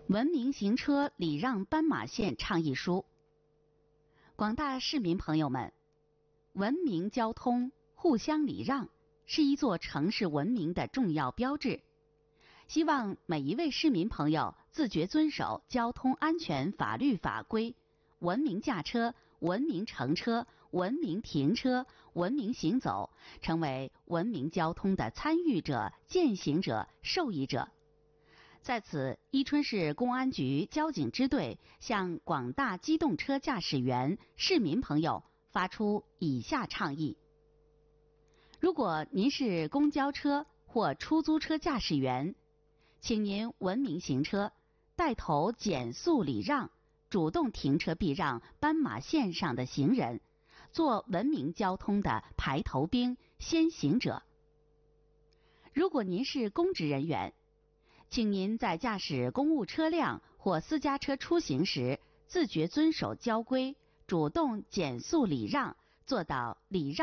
文明行车礼让斑马线倡议书。广大市民朋友们，文明交通、互相礼让是一座城市文明的重要标志。希望每一位市民朋友自觉遵守交通安全法律法规，文明驾车、文明乘车、文明停车、文明行走，成为文明交通的参与者、践行者、受益者。在此，伊春市公安局交警支队向广大机动车驾驶员、市民朋友发出以下倡议：如果您是公交车或出租车驾驶员，请您文明行车，带头减速礼让，主动停车避让斑马线上的行人，做文明交通的排头兵、先行者。如果您是公职人员，请您在驾驶公务车辆或私家车出行时，自觉遵守交规，主动减速礼让，做到礼让